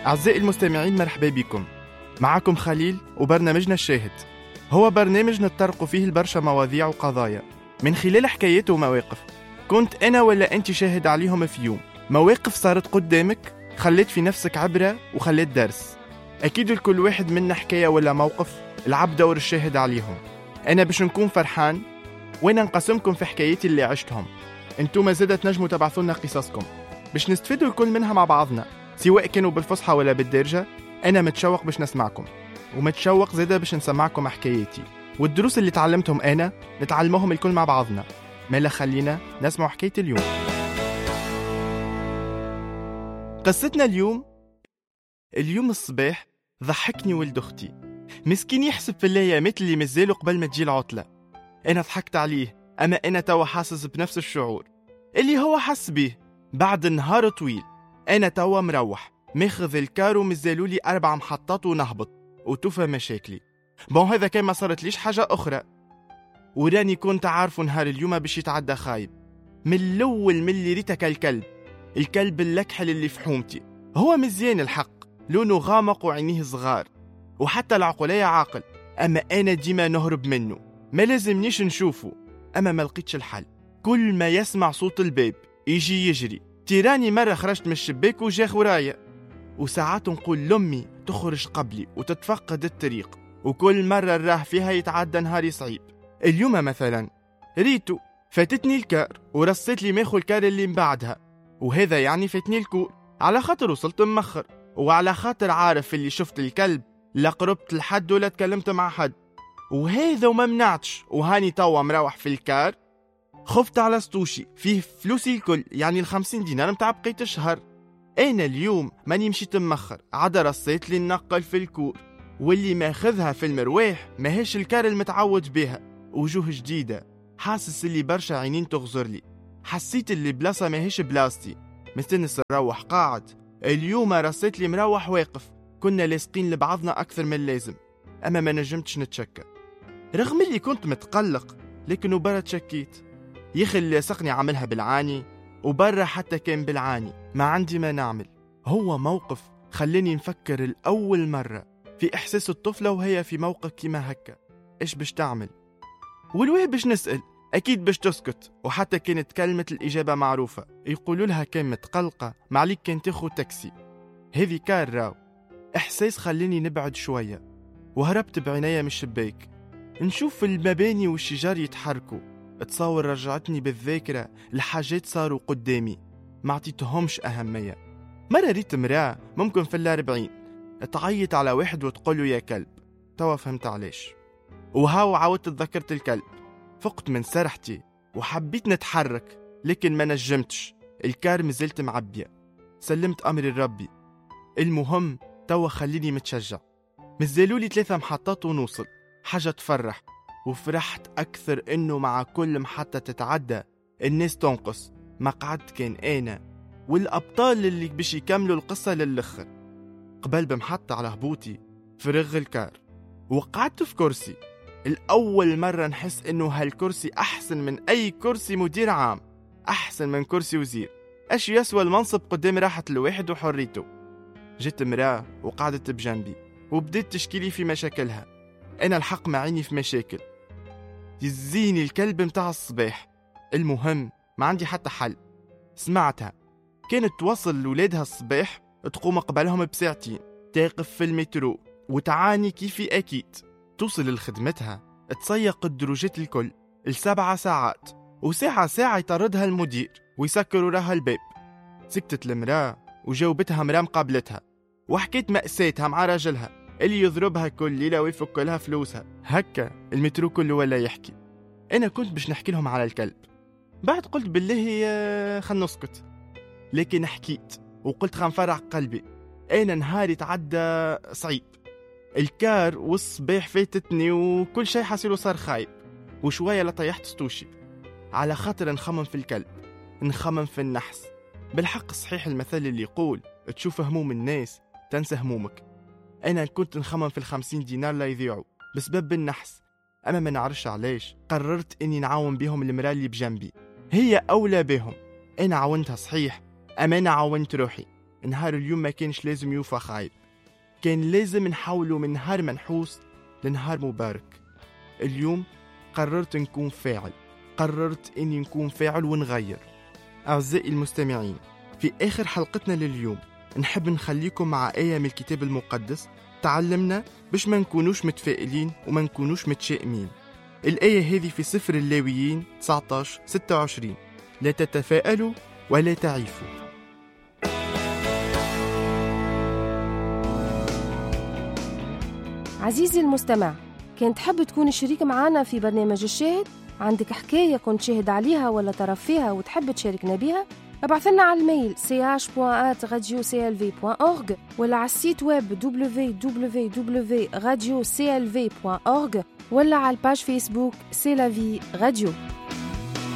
أعزائي المستمعين، مرحبا بكم. معكم خليل وبرنامجنا الشاهد. هو برنامج نتطرق فيه البرشا مواضيع وقضايا من خلال حكايات ومواقف كنت أنا ولا أنت شاهد عليهم في يوم. مواقف صارت قدامك خلت في نفسك عبرة وخلت درس. أكيد لكل واحد منا حكاية ولا موقف لعب دور الشاهد عليهم. أنا باش نكون فرحان وأنا نقسمكم في حكاياتي اللي عشتهم. أنتم زادة تنجموا تبعثوا قصصكم باش نستفيدوا الكل منها مع بعضنا، سواء كانوا بالفصحى ولا بالدارجة. أنا متشوق باش نسمعكم، ومتشوق زادة باش نسمعكم حكاياتي والدروس اللي تعلمتهم أنا نتعلمهم الكل مع بعضنا. مالا خلينا نسمع حكاية اليوم. قصتنا اليوم الصباح ضحكني ولد أختي مسكين، يحسب في الأيامات اللي مازالوا قبل ما تجي العطلة. أنا ضحكت عليه، أما أنا توا حاسس بنفس الشعور اللي هو حس بيه بعد نهار طويل. أنا توا مروح ماخذ الكار ومازالولي 4 محطات ونهبط وتوفى مشاكلي. هذا كان ما صارت ليش حاجة أخرى، وراني كنت عارفه نهار اليوم باش يتعدى خايب من الأول، من اللي ريتك الكلب اللكحل اللي في حومتي. هو مزيان الحق، لونه غامق وعينيه صغار وحتى العقلية عاقل، أما أنا ديما نهرب منه، ما لازمنيش نشوفه. أما ما لقيتش الحل، كل ما يسمع صوت الباب يجي يجري. تيراني مرة خرجت من الشباك وجاخ ورايا، وساعات نقول لأمي تخرج قبلي وتتفقد الطريق، وكل مرة الراه فيها يتعدى نهاري صعيب. اليوم مثلا ريتو فاتتني الكار ورصيت لي ماخو الكار اللي من بعدها، وهذا يعني فاتني الكور على خاطر وصلت مخر، وعلى خاطر عارف اللي شفت الكلب لا قربت لحد ولا تكلمت مع حد، وهذا وما منعتش. وهاني توا مروح في الكار، خفت على سطوشي فيه فلوسي الكل، يعني 50 دينار متاع بقية الشهر. أنا اليوم ماني مشيت مخر، عدا رصيت لي النقل في الكور، واللي ماخذها في المرواح ماهيش الكار المتعود بها، وجوه جديدة. حاسس اللي برشا عينين تغزر لي، حسيت اللي بلاصة ماهيش بلاصتي. مستنس نروح قاعد، اليوم رصيت لي مروح واقف. كنا لاصقين لبعضنا أكثر من اللازم، أما ما نجمتش نتشكى رغم اللي كنت متقلق، لكن برا تشكيت. يخي اللي لاصقني عملها بالعاني، وبرا حتى كان بالعاني، ما عندي ما نعمل. هو موقف خلاني نفكر الأول مرة في إحساس الطفلة وهي في موقف كيما هكا. إيش باش تعمل؟ والويه باش نسأل، أكيد باش تسكت. وحتى كانت كلمة الإجابة معروفة، يقولوا لها كان متقلقة معليك كان تاخو تاكسي. هذه كان راو إحساس خلاني نبعد شوية، وهربت بعينيا من الشباك نشوف المباني والشجار يتحركوا. تصور رجعتني بالذاكرة لحاجات صاروا قدامي ما عطيتهمش أهمية. مرة ريت مراه ممكن في 40 تعيط على واحد وتقوله يا كلب، توا فهمت علاش. وهاو عاودت تذكرت الكلب، فقت من سرحتي وحبيت نتحرك لكن ما نجمتش، الكار مازلت معبية. سلمت أمري لربي. المهم توا خليني متشجع، مازالولي 3 محطات ونوصل، حاجة تفرح. وفرحت أكثر إنه مع كل محطة تتعدى الناس تنقص. مقعد كان أنا والأبطال اللي باش يكملوا القصة للآخر. قبل بمحطة على هبوطي فرغ الكار وقعدت في كرسي. الأول مرة نحس إنه هالكرسي أحسن من أي كرسي مدير عام، أحسن من كرسي وزير. أش يسوى المنصب قدام راحة الواحد وحريته. جيت مراه وقعدت بجنبي وبدأت تشكيلي في مشاكلها. أنا الحق معيني في مشاكل، يزيني الكلب متاع الصباح. المهم ما عندي حتى حل. سمعتها كانت توصل لولادها الصباح، تقوم قبلهم بساعتين، تقف في المترو وتعاني كيفي أكيد. توصل لخدمتها تسيق الدروجات الكل ل7 ساعات، وساعة يطردها المدير ويسكر وراها الباب. سكتت المراه وجاوبتها مراه مقابلتها، وحكيت مأساتها مع راجلها اللي يضربها كل ليلة ويفك لها فلوسها. هكا المترو كله ولا يحكي. أنا كنت باش نحكي لهم على الكلب، بعد قلت بالله خل نسكت، لكن حكيت وقلت خنفرع قلبي. أنا نهاري تعدى صعيب، الكار والصباح فاتتني وكل شيء حصيله صار خايب، وشوية لطيحت ستوشي على خاطر نخمم في الكلب، نخمم في النحس. بالحق صحيح المثل اللي يقول تشوف هموم الناس تنسى همومك. أنا كنت نخمم في 50 دينار لا يضيعوا بسبب النحس، أما ما نعرفش علاش قررت إني نعاون بهم المرأة اللي بجنبي، هي أولى بهم. أنا عاونتها صحيح، أما أنا عاونت روحي. نهار اليوم ما كانش لازم يوفى خايب، كان لازم نحوله من نهار منحوس لنهار مبارك. اليوم قررت نكون فاعل، قررت إني نكون فاعل ونغير. أعزائي المستمعين، في آخر حلقتنا لليوم نحب نخليكم مع آية من الكتاب المقدس تعلمنا باش ما نكونوش متفائلين وما نكونوش متشائمين. الآية هذه في سفر اللاويين 19:26: لا تتفائلوا ولا تعيفوا. عزيزي المستمع، كنت تحب تكون شريك معنا في برنامج الشاهد؟ عندك حكاية كنت شاهد عليها ولا تعرف فيها وتحب تشاركنا بها؟ ابعثلنا على الميل ch.radioclv.org ولا على السيت ويب www.radioclv.org ولا على الباج فيسبوك سي لا في راديو.